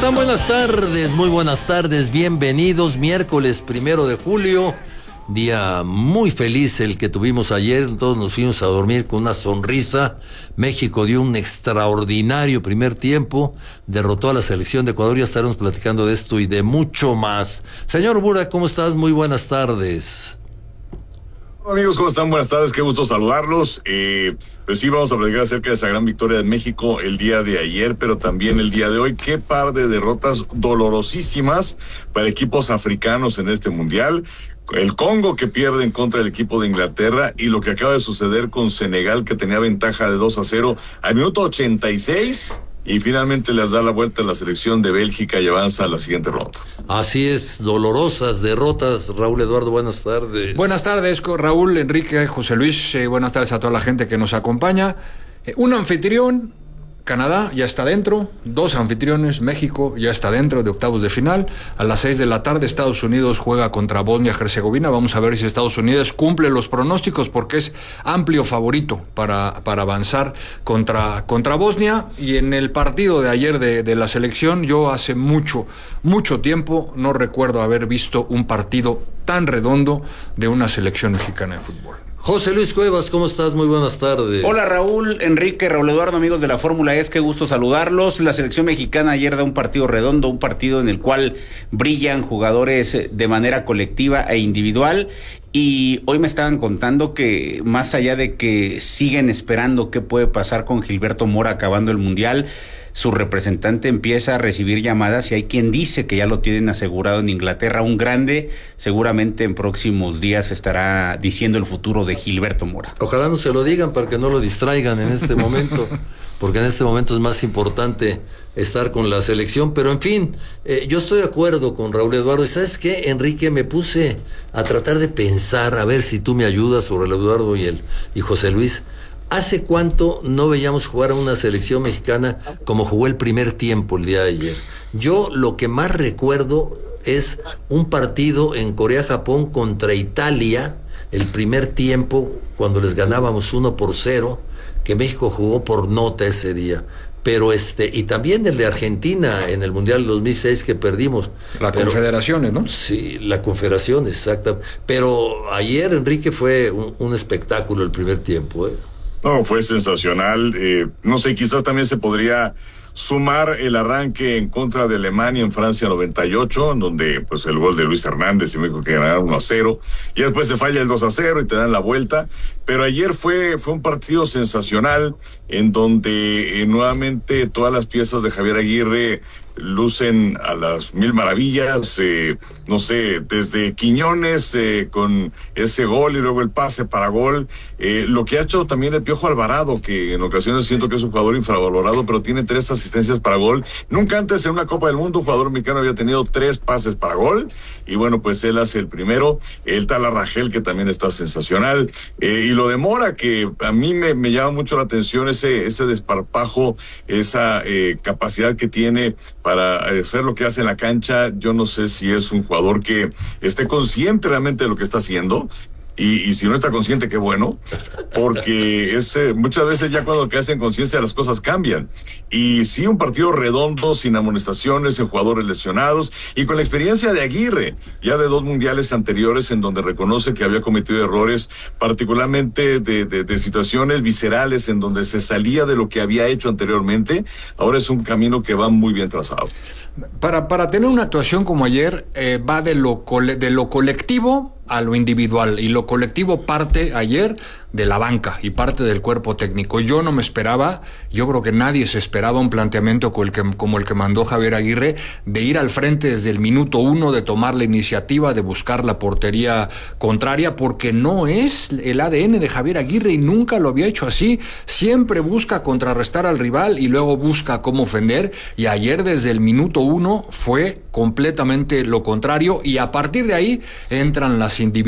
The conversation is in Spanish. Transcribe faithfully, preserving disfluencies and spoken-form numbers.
están? Buenas tardes, muy buenas tardes, bienvenidos. Miércoles primero de julio, día muy feliz el que tuvimos ayer. Todos nos fuimos a dormir con una sonrisa. México dio un extraordinario primer tiempo, derrotó a la selección de Ecuador. Ya estaremos platicando de esto y de mucho más. Señor Bura, ¿cómo estás? Muy buenas tardes. Hola amigos, ¿cómo están? Buenas tardes, qué gusto saludarlos. Eh, pues sí, vamos a platicar acerca de esa gran victoria de México el día de ayer, pero también el día de hoy. Qué par de derrotas dolorosísimas para equipos africanos en este mundial. El Congo, que pierde en contra del equipo de Inglaterra, y lo que acaba de suceder con Senegal, que tenía ventaja de dos a cero al minuto ochenta y seis. Y finalmente les da la vuelta a la selección de Bélgica y avanza a la siguiente ronda. Así es, dolorosas derrotas. Raúl Eduardo, buenas tardes. Buenas tardes, Raúl, Enrique, José Luis. Eh, buenas tardes a toda la gente que nos acompaña. Eh, un anfitrión, Canadá, ya está dentro. Dos anfitriones, México, ya está dentro de octavos de final. A las seis de la tarde, Estados Unidos juega contra Bosnia-Herzegovina. Vamos a ver si Estados Unidos cumple los pronósticos, porque es amplio favorito para, para avanzar contra, contra Bosnia. Y en el partido de ayer de, de la selección, yo hace mucho, mucho tiempo no recuerdo haber visto un partido tan redondo de una selección mexicana de fútbol. José Luis Cuevas, ¿cómo estás? Muy buenas tardes. Hola Raúl, Enrique, Raúl Eduardo, amigos de la Fórmula E, qué gusto saludarlos. La selección mexicana ayer da un partido redondo, un partido en el cual brillan jugadores de manera colectiva e individual. Y hoy me estaban contando que más allá de que siguen esperando qué puede pasar con Gilberto Mora acabando el Mundial, su representante empieza a recibir llamadas y hay quien dice que ya lo tienen asegurado en Inglaterra. Un grande seguramente en próximos días estará diciendo el futuro de Gilberto Mora. Ojalá no se lo digan para que no lo distraigan en este momento, porque en este momento es más importante estar con la selección. Pero en fin, eh, yo estoy de acuerdo con Raúl Eduardo. ¿Y sabes qué, Enrique? Me puse a tratar de pensar, a ver si tú me ayudas sobre Raúl Eduardo y, el, y José Luis. ¿Hace cuánto no veíamos jugar a una selección mexicana como jugó el primer tiempo el día de ayer? Yo lo que más recuerdo es un partido en Corea-Japón contra Italia, el primer tiempo, cuando les ganábamos uno por cero, que México jugó por nota ese día. Pero este, y también el de Argentina en el Mundial dos mil seis que perdimos. La pero, Confederaciones, ¿no? Sí, la Confederación, exacto. Pero ayer, Enrique, fue un, un espectáculo el primer tiempo, ¿eh? No, fue sensacional. Eh, no sé, quizás también se podría sumar el arranque en contra de Alemania en Francia noventa y ocho, en donde pues el gol de Luis Hernández y México que ganaron uno a cero, y después se falla el dos a cero y te dan la vuelta. Pero ayer fue fue un partido sensacional en donde eh, nuevamente todas las piezas de Javier Aguirre lucen a las mil maravillas. Eh, no sé, desde Quiñones eh, con ese gol y luego el pase para gol, eh, lo que ha hecho también el Piojo Alvarado, que en ocasiones siento que es un jugador infravalorado, pero tiene tres asistencias para gol. Nunca antes en una Copa del Mundo un jugador mexicano había tenido tres pases para gol, y bueno, pues él hace el primero. El Tala Rangel, que también está sensacional, eh, y lo de Mora, que a mí me, me llama mucho la atención, ese, ese desparpajo, esa eh, capacidad que tiene para hacer lo que hace en la cancha. Yo no sé si es un jugador que esté consciente realmente de lo que está haciendo. Y, y si no está consciente, qué bueno, porque es, eh, muchas veces ya cuando que hacen conciencia las cosas cambian. Y sí, un partido redondo, sin amonestaciones, en jugadores lesionados, y con la experiencia de Aguirre, ya de dos mundiales anteriores en donde reconoce que había cometido errores, particularmente de, de, de situaciones viscerales en donde se salía de lo que había hecho anteriormente. Ahora es un camino que va muy bien trazado. Para, para tener una actuación como ayer, eh, va de lo, cole, de lo colectivo a lo individual, y lo colectivo parte ayer de la banca y parte del cuerpo técnico. Yo no me esperaba, yo creo que nadie se esperaba un planteamiento como el que, como el que mandó Javier Aguirre, de ir al frente desde el minuto uno, de tomar la iniciativa, de buscar la portería contraria, porque no es el A D N de Javier Aguirre y nunca lo había hecho así. Siempre busca contrarrestar al rival y luego busca cómo ofender, y ayer desde el minuto uno fue completamente lo contrario, y a partir de ahí entran las individualidades